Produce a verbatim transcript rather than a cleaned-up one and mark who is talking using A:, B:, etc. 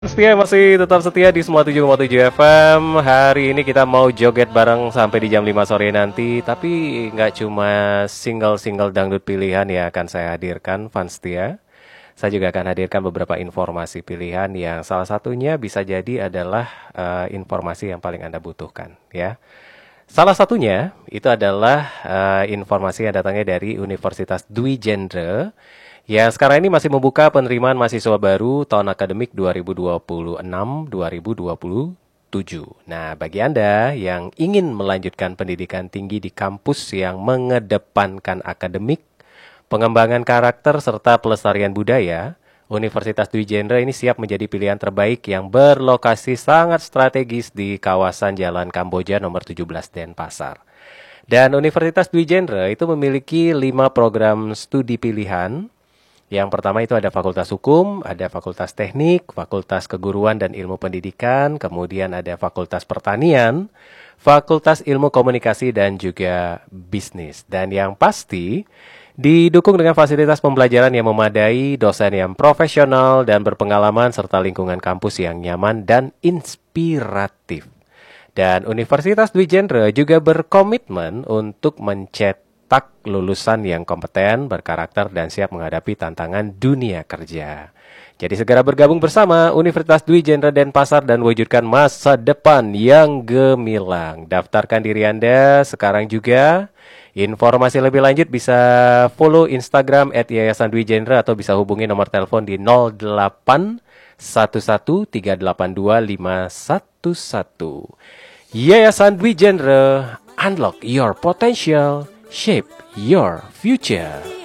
A: Setia masih tetap setia di sembilan puluh tujuh koma tujuh F M. Hari ini kita mau joget bareng sampai di jam lima sore nanti. Tapi nggak cuma single-single dangdut pilihan yang akan saya hadirkan, fans setia. Saya juga akan hadirkan beberapa informasi pilihan yang salah satunya bisa jadi adalah uh, informasi yang paling Anda butuhkan, ya. Salah satunya itu adalah uh, informasi yang datangnya dari Universitas Dwi Jendra yang sekarang ini masih membuka penerimaan mahasiswa baru tahun akademik dua ribu dua puluh enam dua ribu dua puluh tujuh. Nah, bagi Anda yang ingin melanjutkan pendidikan tinggi di kampus yang mengedepankan akademik, pengembangan karakter, serta pelestarian budaya, Universitas Dwi Jendra ini siap menjadi pilihan terbaik yang berlokasi sangat strategis di kawasan Jalan Kamboja nomor tujuh belas Denpasar. Dan Universitas Dwi Jendra itu memiliki lima program studi pilihan. Yang pertama itu ada Fakultas Hukum, ada Fakultas Teknik, Fakultas Keguruan dan Ilmu Pendidikan, kemudian ada Fakultas Pertanian, Fakultas Ilmu Komunikasi dan juga Bisnis. Dan yang pasti didukung dengan fasilitas pembelajaran yang memadai, dosen yang profesional dan berpengalaman, serta lingkungan kampus yang nyaman dan inspiratif. Dan Universitas Dwi Jendra juga berkomitmen untuk mencetak lulusan yang kompeten, berkarakter, dan siap menghadapi tantangan dunia kerja. Jadi segera bergabung bersama Universitas Dwi Jendra Denpasar dan wujudkan masa depan yang gemilang. Daftarkan diri Anda sekarang juga. Informasi lebih lanjut bisa follow Instagram at Yayasan Dwi Jendra atau bisa hubungi nomor telepon di nol delapan satu satu tiga delapan dua lima satu satu. Yayasan Dwi Jendra, unlock your potential, shape your future.